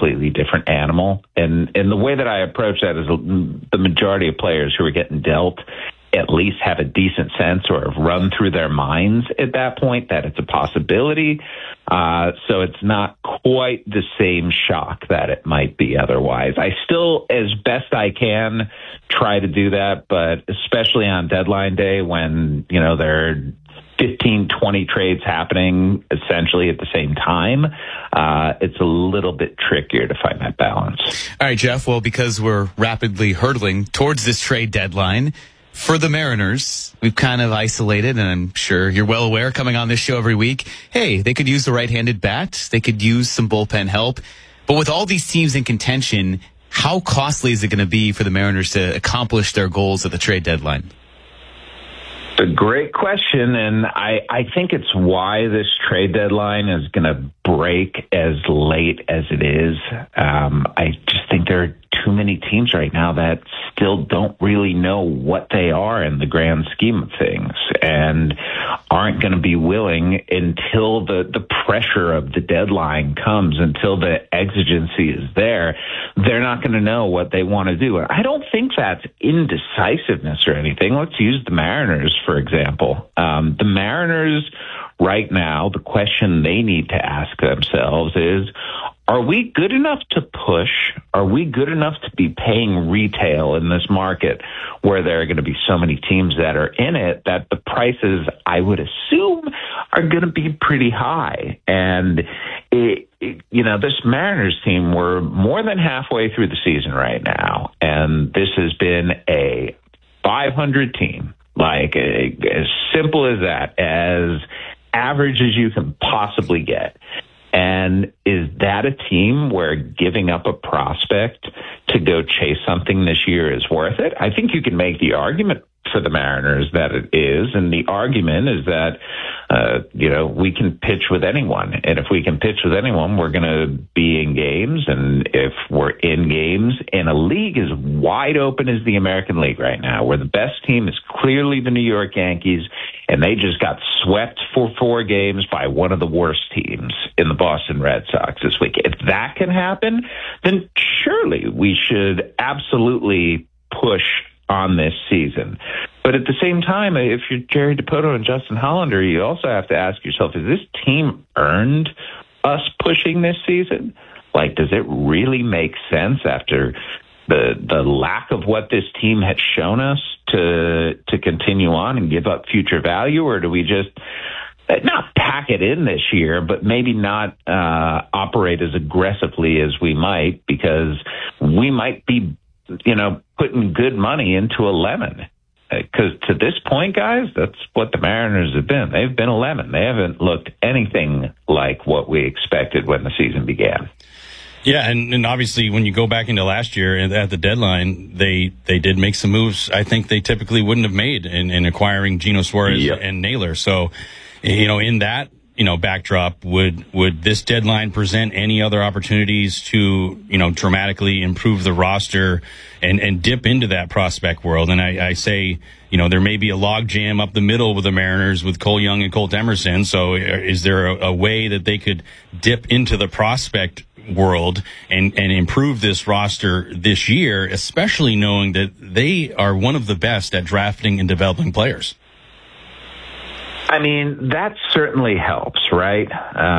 completely different animal. And the way that I approach that is the majority of players who are getting dealt at least have a decent sense or have run through their minds at that point that it's a possibility. So it's not quite the same shock that it might be otherwise. I still, as best I can, try to do that, but especially on deadline day when, there are 15, 20 trades happening essentially at the same time, it's a little bit trickier to find that balance. All right, Jeff, well, because we're rapidly hurtling towards this trade deadline, for the Mariners, we've kind of isolated, and I'm sure you're well aware coming on this show every week, hey, they could use the right-handed bat. They could use some bullpen help. But with all these teams in contention, how costly is it going to be for the Mariners to accomplish their goals at the trade deadline? A great question, and I think it's why this trade deadline is going to break as late as it is. I just think there are too many teams right now that still don't really know what they are in the grand scheme of things and aren't going to be willing until the pressure of the deadline comes, until the exigency is there. They're not going to know what they want to do. I don't think that's indecisiveness or anything. Let's use the Mariners, for example. The Mariners right now, the question they need to ask themselves is, are we good enough to push? Are we good enough to be paying retail in this market where there are going to be so many teams that are in it that the prices, I would assume, are going to be pretty high? And, this Mariners team, we're more than halfway through the season right now, and this has been a 500 team, like as simple as that, as average as you can possibly get. And is that a team where giving up a prospect to go chase something this year is worth it? I think you can make the argument for the Mariners that it is, and the argument is that, we can pitch with anyone. And if we can pitch with anyone, we're going to be in games. And if we're in games in a league as wide open as the American League right now, where the best team is clearly the New York Yankees, and they just got swept for 4 games by one of the worst teams in the Boston Red Sox this week. If that can happen, then surely we should absolutely push on this season. But at the same time, if you're Jerry Dipoto and Justin Hollander, you also have to ask yourself, has this team earned us pushing this season? Like, does it really make sense after the lack of what this team had shown us to continue on and give up future value? Or do we just not pack it in this year, but maybe not operate as aggressively as we might, because we might be putting good money into a lemon? Because to this point, guys, that's what the Mariners have been. They've been a lemon. They haven't looked anything like what we expected when the season began. Yeah, and obviously when you go back into last year at the deadline, they did make some moves I think they typically wouldn't have made in acquiring Geno Suarez and Naylor. So, in that backdrop, would this deadline present any other opportunities to dramatically improve the roster and dip into that prospect world? And I say there may be a logjam up the middle with the Mariners with Cole Young and Colt Emerson. So is there a way that they could dip into the prospect world and improve this roster this year, especially knowing that they are one of the best at drafting and developing players? I mean, that certainly helps, right?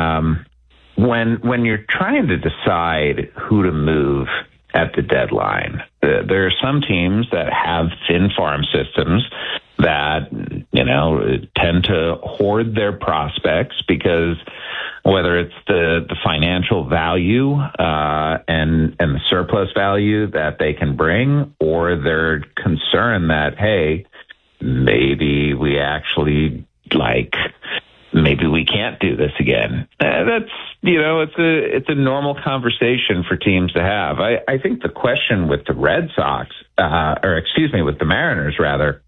When you're trying to decide who to move at the deadline, there are some teams that have thin farm systems that, tend to hoard their prospects because whether it's the financial value and the surplus value that they can bring, or they're concerned that, hey, maybe we actually maybe we can't do this again. That's, it's a normal conversation for teams to have. I think the question with the Red Sox, with the Mariners rather,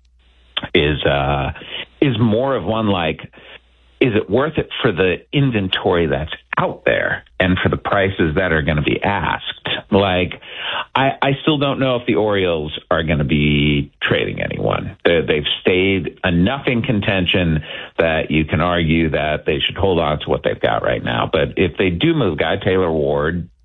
is more of one like, is it worth it for the inventory that's out there and for the prices that are going to be asked? Like, I still don't know if the Orioles are going to be trading anyone. They've stayed enough in contention that you can argue that they should hold on to what they've got right now. But if they do move Guy Taylor Ward,